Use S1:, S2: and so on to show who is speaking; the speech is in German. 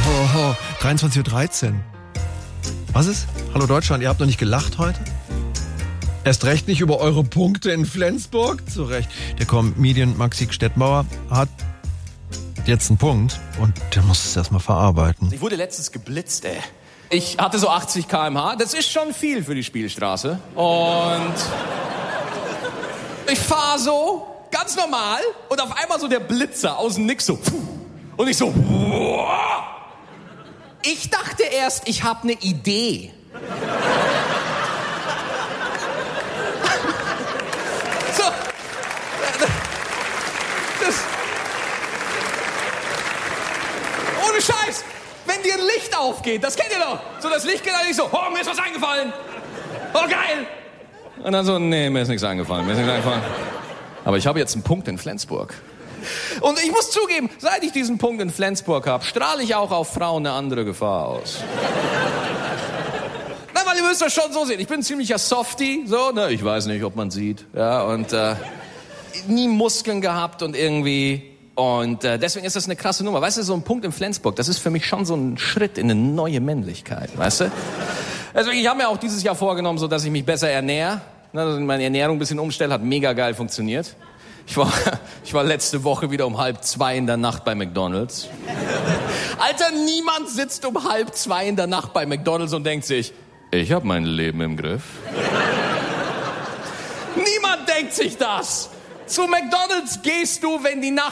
S1: 23:13 Uhr. Was ist? Hallo Deutschland, ihr habt noch nicht gelacht heute? Erst recht nicht über eure Punkte in Flensburg? Zu Recht. Der Comedian Maxi Stettmauer hat jetzt einen Punkt und der muss es erstmal verarbeiten.
S2: Ich wurde letztens geblitzt, ey. Ich hatte so 80 km/h, das ist schon viel für die Spielstraße. Und ich fahre so, ganz normal, und auf einmal so der Blitzer aus dem Nix so. Und ich so, wow. Ich dachte erst, ich habe eine Idee. So. Ohne Scheiß. Wenn dir ein Licht aufgeht, das kennt ihr doch. So, das Licht geht eigentlich so, oh, mir ist was eingefallen. Oh, geil. Und dann so, nee, mir ist nichts eingefallen. Aber ich habe jetzt einen Punkt in Flensburg. Und ich muss zugeben, seit ich diesen Punkt in Flensburg habe, strahle ich auch auf Frauen eine andere Gefahr aus. Na, weil ihr müsst das schon so sehen. Ich bin ein ziemlicher Softie, so, ne, ich weiß nicht, ob man sieht, ja, und nie Muskeln gehabt und irgendwie. Und deswegen ist das eine krasse Nummer. Weißt du, so ein Punkt in Flensburg, das ist für mich schon so ein Schritt in eine neue Männlichkeit, weißt du? Deswegen, ich habe mir auch dieses Jahr vorgenommen, so dass ich mich besser ernähre. Also meine Ernährung ein bisschen umstelle, hat mega geil funktioniert. Ich war letzte Woche wieder um 1:30 in der Nacht bei McDonald's. Alter, niemand sitzt um 1:30 in der Nacht bei McDonald's und denkt sich, ich habe mein Leben im Griff. Niemand denkt sich das. Zu McDonald's gehst du, wenn die Nacht